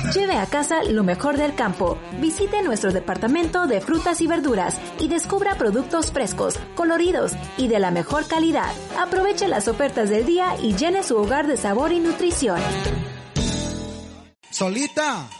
Lleve a casa lo mejor del campo. Visite nuestro departamento de frutas y verduras y descubra productos frescos, coloridos y de la mejor calidad. Aproveche las ofertas del día y llene su hogar de sabor y nutrición. Solita.